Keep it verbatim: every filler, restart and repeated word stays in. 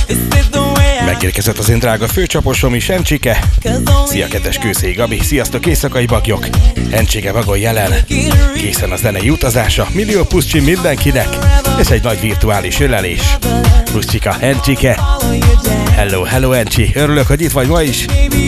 Megérkezett az én drága főcsaposom is, Encsike. Szia, kedves Kőszéi Gabi, sziasztok, éjszakai bagyok. Encsike vagon jelen, készen a zenei utazása, millió puszcsi mindenkinek, és egy nagy virtuális ölelés. Puszcsika, Encsike. Hello, hello, Encsi, örülök, hogy itt vagy ma is.